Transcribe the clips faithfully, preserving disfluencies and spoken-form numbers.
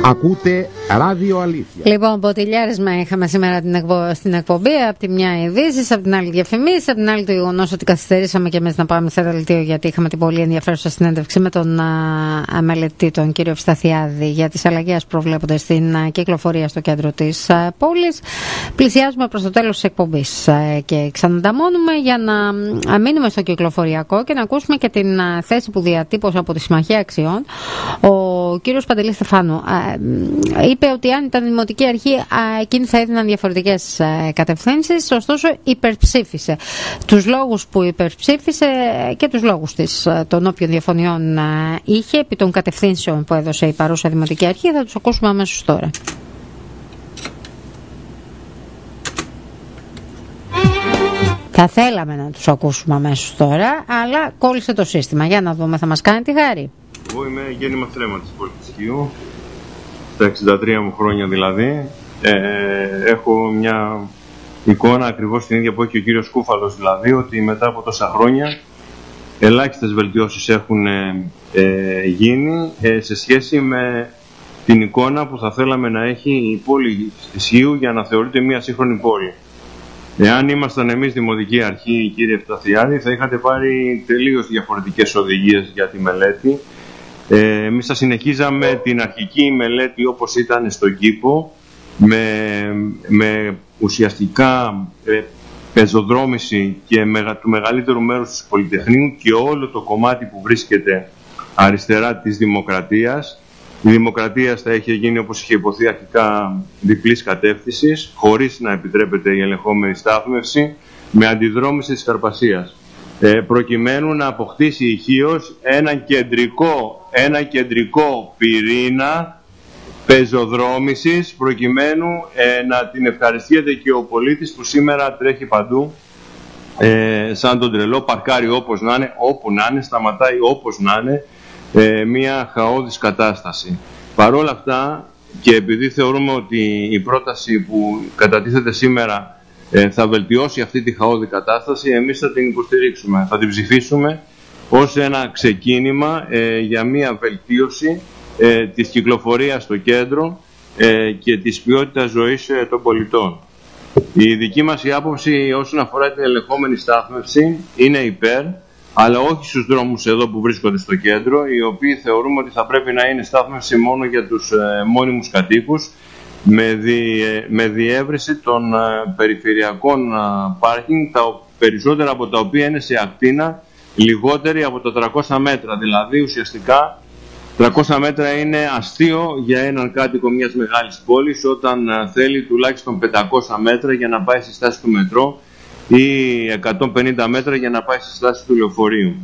Ακούτε Ράδιο Αλήθεια. Λοιπόν, ποτηλιάρισμα είχαμε σήμερα την εκπο... στην εκπομπή. Από τη μια ειδήσεις, από την άλλη διαφημίσεις, από την άλλη το γεγονός ότι καθυστερήσαμε και εμείς να πάμε σε δελτίο, γιατί είχαμε την πολύ ενδιαφέρουσα συνέντευξη με τον α, μελετή, τον κύριο Ευσταθιάδη, για τις αλλαγές που προβλέπονται στην α, κυκλοφορία στο κέντρο της α, πόλης. Πλησιάζουμε προς το τέλος της εκπομπής α, και ξανανταμώνουμε για να α, μείνουμε στο κυκλοφοριακό και να ακούσουμε και την α, θέση που διατύπωσε από τη Συμμαχία Αξιών ο κύριος Παντελής Στεφάνου. Α, είπε ότι αν ήταν δημοτική αρχή, εκείνοι θα έδιναν διαφορετικές κατευθύνσεις, ωστόσο υπερψήφισε τους λόγους που υπερψήφισε και τους λόγους της, των όποιων διαφωνιών είχε επί των κατευθύνσεων που έδωσε η παρούσα δημοτική αρχή. Θα τους ακούσουμε αμέσως τώρα. Θα θέλαμε να τους ακούσουμε αμέσως τώρα, αλλά κόλλησε το σύστημα. Για να δούμε, θα μας κάνει τη χάρη. Εγώ είμαι γέννημα θρέμα της Πολυτησχύου, στα εξήντα τρία μου χρόνια δηλαδή. Ε, έχω μια εικόνα ακριβώς την ίδια που έχει ο κύριος Κούφαλος, δηλαδή ότι μετά από τόσα χρόνια ελάχιστες βελτιώσεις έχουν ε, ε, γίνει ε, σε σχέση με την εικόνα που θα θέλαμε να έχει η πόλη της Χίου για να θεωρείται μια σύγχρονη πόλη. Εάν ήμασταν εμείς δημοτική αρχή, κύριε Ευσταθιάδη, θα είχατε πάρει τελείως διαφορετικές οδηγίες για τη μελέτη. Ε, εμείς θα συνεχίζαμε την αρχική μελέτη όπως ήταν στον κήπο, με, με ουσιαστικά ε, πεζοδρόμηση και μεγα, του μεγαλύτερου μέρους του Πολυτεχνείου και όλο το κομμάτι που βρίσκεται αριστερά της Δημοκρατίας. Η Δημοκρατία θα είχε γίνει, όπως είχε υποθεί αρχικά, διπλής κατεύθυνσης, χωρίς να επιτρέπεται η ελεγχόμενη στάθμευση, με αντιδρόμηση της Καρπασίας. Ε, προκειμένου να αποκτήσει η Χίος ένα κεντρικό, ένα κεντρικό πυρήνα πεζοδρόμησης, προκειμένου ε, να την ευχαριστιέται και ο πολίτης που σήμερα τρέχει παντού ε, σαν τον τρελό, παρκάρει όπως να είναι, όπου να είναι, σταματάει όπως να είναι, ε, μια χαόδης κατάσταση. Παρ' όλα αυτά, και επειδή θεωρούμε ότι η πρόταση που κατατίθεται σήμερα Ε, θα βελτιώσει αυτή τη χαόδη κατάσταση, εμείς θα την υποστηρίξουμε, θα την ψηφίσουμε ως ένα ξεκίνημα ε, για μια βελτίωση ε, της κυκλοφορίας στο κέντρο ε, και της ποιότητας ζωής ε, των πολιτών. Η δική μας η άποψη όσον αφορά την ελεγχόμενη στάθμευση είναι υπέρ, αλλά όχι στους δρόμους εδώ που βρίσκονται στο κέντρο, οι οποίοι θεωρούμε ότι θα πρέπει να είναι στάθμευση μόνο για τους ε, μόνιμους κατοίκους, με, δι, με διεύρυνση των ε, περιφερειακών ε, πάρκινγκ, τα περισσότερα από τα οποία είναι σε ακτίνα λιγότερη από τα τριακόσια μέτρα. Δηλαδή ουσιαστικά τριακόσια μέτρα είναι αστείο για έναν κάτοικο μιας μεγάλης πόλης, όταν ε, θέλει τουλάχιστον πεντακόσια μέτρα για να πάει στη στάση του μετρό ή εκατόν πενήντα μέτρα για να πάει στη στάση του λεωφορείου.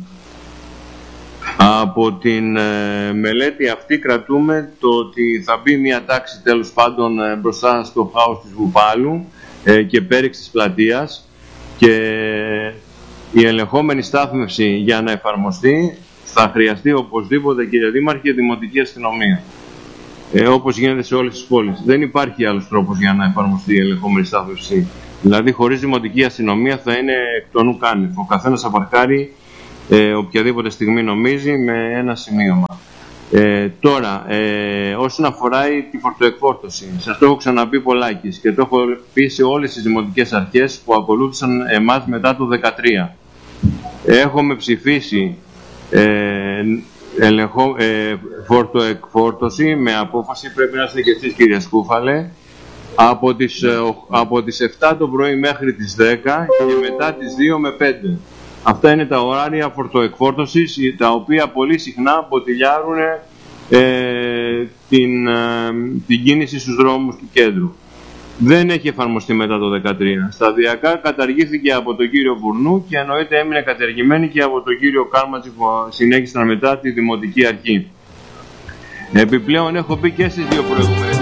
Από την ε, μελέτη αυτή κρατούμε το ότι θα μπει μια τάξη τέλος πάντων ε, μπροστά στο χάος της Βουπάλου ε, και πέριξ της πλατείας, και η ελεγχόμενη στάθμευση για να εφαρμοστεί θα χρειαστεί οπωσδήποτε, κύριε Δήμαρχε, δημοτική αστυνομία. Ε, όπως γίνεται σε όλες τις πόλεις. Δεν υπάρχει άλλος τρόπος για να εφαρμοστεί η ελεγχόμενη στάθμευση. Δηλαδή χωρίς δημοτική αστυνομία θα είναι εκ των ουκάνευ. Ο καθένας θα παρκάρει Ε, οποιαδήποτε στιγμή νομίζει με ένα σημείωμα. Ε, τώρα, ε, όσον αφορά τη φορτοεκφόρτωση, σας το έχω ξαναπεί πολλάκις και το έχω πει σε όλες τις δημοτικές αρχές που ακολούθησαν εμάς μετά το δύο χιλιάδες δεκατρία. Έχουμε ψηφίσει ε, ελεγχο, ε, φορτοεκφόρτωση με απόφαση, πρέπει να είστε και εσείς, κύριε Σκούφαλε, από τις, ε, από τις επτά το πρωί μέχρι τις δέκα και μετά τις δύο με πέντε. Αυτά είναι τα ωράρια φορτοεκφόρτωσης, τα οποία πολύ συχνά ποτηλιάρουν ε, την, ε, την κίνηση στους δρόμους του κέντρου. Δεν έχει εφαρμοστεί μετά το δύο χιλιάδες δεκατρία. Σταδιακά καταργήθηκε από τον κύριο Βουρνού και εννοείται έμεινε κατεργημένη και από τον κύριο Κάρματζη που συνέχισαν μετά τη Δημοτική Αρχή. Επιπλέον έχω πει και στις δύο προηγούμενες.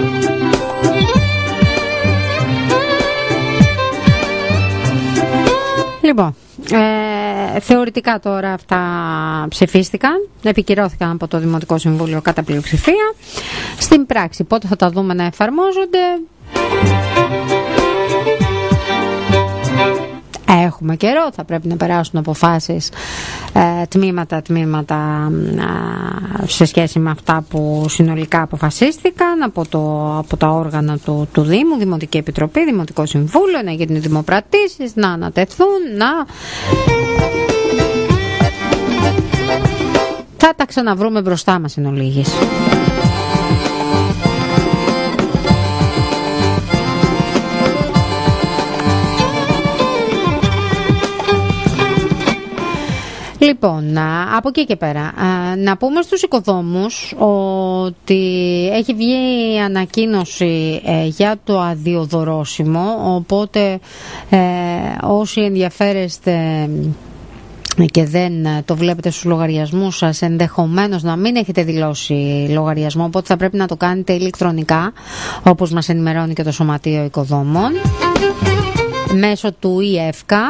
Λοιπόν, ε, θεωρητικά τώρα αυτά ψηφίστηκαν, επικυρώθηκαν από το Δημοτικό Συμβούλιο κατά πλειοψηφία. Στην πράξη πότε θα τα δούμε να εφαρμόζονται? έχουμε καιρό, θα πρέπει να περάσουν αποφάσεις ε, τμήματα τμήματα ε, σε σχέση με αυτά που συνολικά αποφασίστηκαν από, το, από τα όργανα του, του Δήμου, Δημοτική Επιτροπή, Δημοτικό Συμβούλιο, να γίνουν δημοπρατήσεις, να ανατεθούν, να... Θα τα ξαναβρούμε μπροστά μας εν ολίγης. Λοιπόν, από εκεί και πέρα, να πούμε στους οικοδόμους ότι έχει βγει ανακοίνωση για το αδειοδωρώσιμο, οπότε όσοι ενδιαφέρεστε και δεν το βλέπετε στους λογαριασμούς σας, ενδεχομένως να μην έχετε δηλώσει λογαριασμό, οπότε θα πρέπει να το κάνετε ηλεκτρονικά, όπως μας ενημερώνει και το Σωματείο Οικοδόμων, μέσω του ΙΕΦΚΑ.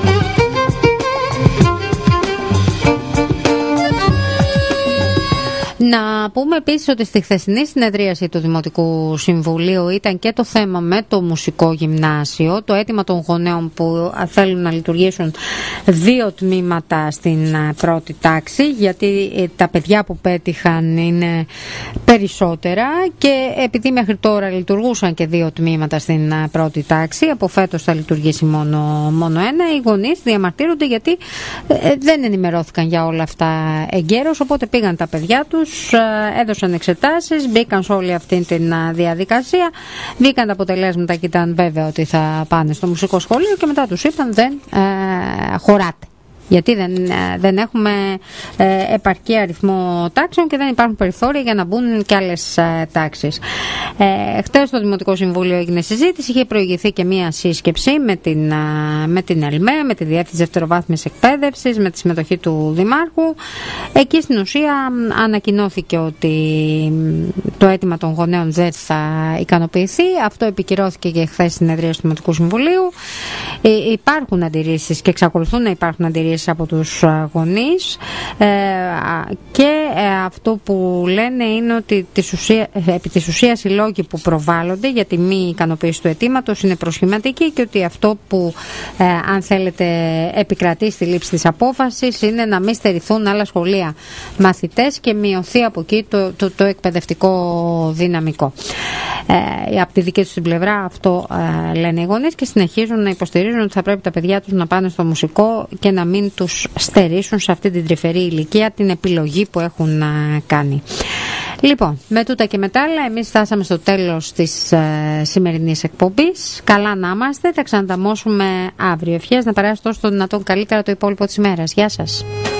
Να πούμε επίσης ότι στη χθεσινή συνεδρίαση του Δημοτικού Συμβουλίου ήταν και το θέμα με το μουσικό γυμνάσιο, το αίτημα των γονέων που θέλουν να λειτουργήσουν δύο τμήματα στην πρώτη τάξη, γιατί τα παιδιά που πέτυχαν είναι περισσότερα και επειδή μέχρι τώρα λειτουργούσαν και δύο τμήματα στην πρώτη τάξη, από φέτος θα λειτουργήσει μόνο, μόνο ένα, οι γονείς διαμαρτύρονται γιατί δεν ενημερώθηκαν για όλα αυτά εγκαίρως, οπότε πήγαν τα παιδιά τους, έδωσαν εξετάσεις, μπήκαν σε όλη αυτή τη διαδικασία, βγήκαν τα αποτελέσματα και ήταν βέβαια ότι θα πάνε στο μουσικό σχολείο και μετά τους είπαν δεν ε, χωράτε. Γιατί δεν, δεν έχουμε ε, επαρκή αριθμό τάξεων και δεν υπάρχουν περιθώρια για να μπουν και άλλες ε, τάξεις. Ε, χτες στο Δημοτικό Συμβούλιο έγινε συζήτηση, είχε προηγηθεί και μία σύσκεψη με την, με την ΕΛΜΕ, με τη Διεύθυνση Δευτεροβάθμιας Εκπαίδευσης, με τη συμμετοχή του Δημάρχου. Εκεί στην ουσία ανακοινώθηκε ότι το αίτημα των γονέων δεν θα ικανοποιηθεί. Αυτό επικυρώθηκε και χθες στην συνεδρία του Δημοτικού Συμβουλίου. Ε, υπάρχουν αντιρρήσεις και εξακολουθούν να υπάρχουν αντιρρήσεις από τους γονείς ε, και ε, αυτό που λένε είναι ότι της ουσία, επί της ουσίας οι λόγοι που προβάλλονται για τη μη ικανοποίηση του αιτήματος είναι προσχηματικοί και ότι αυτό που ε, αν θέλετε επικρατεί στη λήψη της απόφασης είναι να μην στερηθούν άλλα σχολεία μαθητές και μειωθεί από εκεί το, το, το εκπαιδευτικό δυναμικό. Ε, από τη δική τους την πλευρά αυτό ε, λένε οι γονείς και συνεχίζουν να υποστηρίζουν ότι θα πρέπει τα παιδιά τους να πάνε στο μουσικό και να μην τους στερήσουν σε αυτή την τρυφερή ηλικία την επιλογή που έχουν ε, κάνει. Λοιπόν, με τούτα και με τα άλλα, εμείς φτάσαμε στο τέλος της ε, σημερινής εκπομπής. Καλά να είμαστε, θα ξανανταμώσουμε αύριο. Ευχές να περάσει τόσο το δυνατόν καλύτερα το υπόλοιπο της ημέρας. Γεια σας.